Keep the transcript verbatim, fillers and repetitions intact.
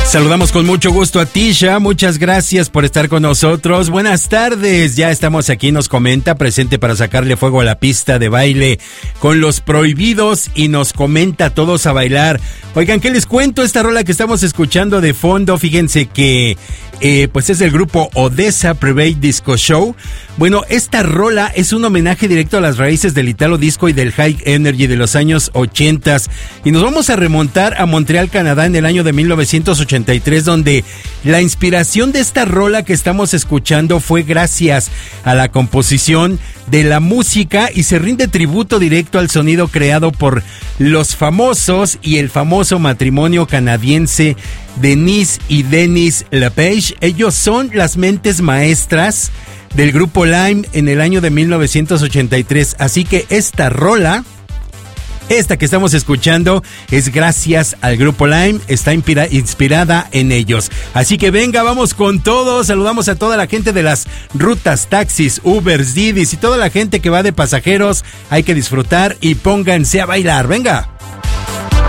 Saludamos con mucho gusto a Tisha, muchas gracias por estar con nosotros. Buenas tardes, ya estamos aquí, nos comenta, presente para sacarle fuego a la pista de baile con Los Prohibidos y nos comenta todos a bailar. Oigan, ¿qué les cuento? Esta rola que estamos escuchando de fondo, fíjense que eh, pues es del grupo Odessa Private Disco Show. Bueno, esta rola es un homenaje directo a las raíces del Italo Disco y del High Energy de los años ochentas. Y nos vamos a remontar a Montreal, Canadá, en el año de mil novecientos ochenta y tres, donde la inspiración de esta rola que estamos escuchando fue gracias a la composición de la música y se rinde tributo directo al sonido creado por los famosos y el famoso matrimonio canadiense Denise y Dennis LePage. Ellos son las mentes maestras del grupo Lime en el año de mil novecientos ochenta y tres, así que esta rola, esta que estamos escuchando, es gracias al grupo Lime, está inspira- inspirada en ellos. Así que venga, vamos con todo. Saludamos a toda la gente de las rutas, taxis, Ubers, Didis y toda la gente que va de pasajeros. Hay que disfrutar y pónganse a bailar. Venga.